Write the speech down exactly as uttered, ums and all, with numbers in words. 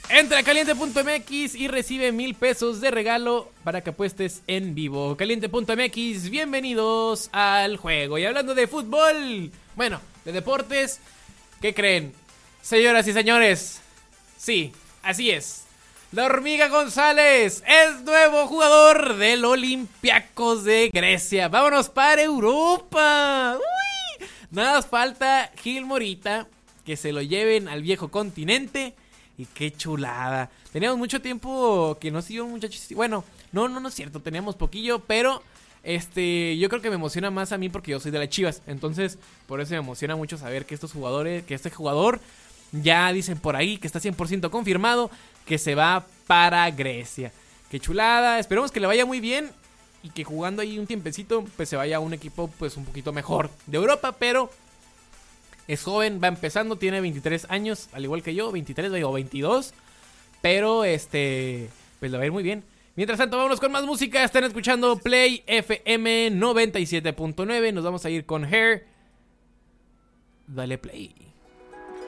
Entra a caliente punto m x y recibe mil pesos de regalo para que apuestes en vivo. caliente punto m x, bienvenidos al juego. Y hablando de fútbol, bueno, de deportes, ¿qué creen? Señoras y señores, sí, así es. La Hormiga González es nuevo jugador del Olympiacos de Grecia. Vámonos para Europa. Uy, nada más falta Gil Morita, que se lo lleven al viejo continente. Y qué chulada. Teníamos mucho tiempo que no siguió un muchacho. Bueno, no, no, no es cierto. Teníamos poquillo, pero este, yo creo que me emociona más a mí porque yo soy de las Chivas. Entonces, por eso me emociona mucho saber que estos jugadores, que este jugador, ya dicen por ahí que está cien por ciento confirmado que se va para Grecia. Qué chulada. Esperemos que le vaya muy bien y que jugando ahí un tiempecito, pues se vaya a un equipo pues un poquito mejor de Europa, pero es joven, va empezando, tiene veintitrés años, al igual que yo, veintitrés o veintidós. Pero este, pues le va a ir muy bien. Mientras tanto, vámonos con más música. Están escuchando Play F M noventa y siete punto nueve. Nos vamos a ir con Hair. Dale play.